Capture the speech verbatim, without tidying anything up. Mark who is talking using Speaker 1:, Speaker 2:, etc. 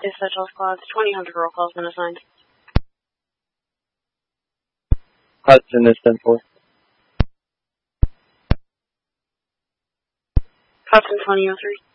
Speaker 1: Dispatch all squads. twenty Hunter roll call's been assigned.
Speaker 2: Hudson is ten four.
Speaker 1: Hudson twenty oh three.